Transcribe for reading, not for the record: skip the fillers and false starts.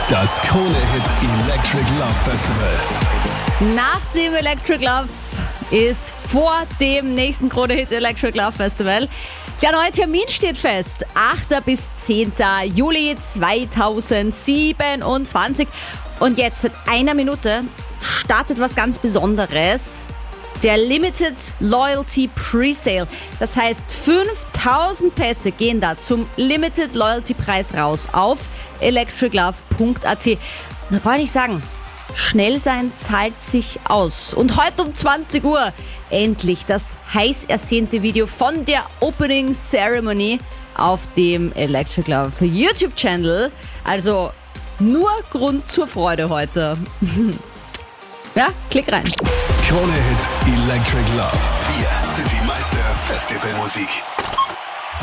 Das Krone-Hit Electric Love Festival. Nach dem Electric Love ist vor dem nächsten Krone-Hit Electric Love Festival. Der neue Termin steht fest. 8. bis 10. Juli 2027. Und jetzt seit einer Minute startet was ganz Besonderes. Der Limited Loyalty Presale. Das heißt, 5000 Pässe gehen da zum Limited Loyalty Preis raus auf electriclove.at. Da wollte ich sagen, schnell sein zahlt sich aus. Und heute um 20 Uhr endlich das heiß ersehnte Video von der Opening Ceremony auf dem Electric Love YouTube-Channel. Also nur Grund zur Freude heute. Ja, klick rein. Krone-Hit Electric Love. Wir sind die Meister Festivalmusik.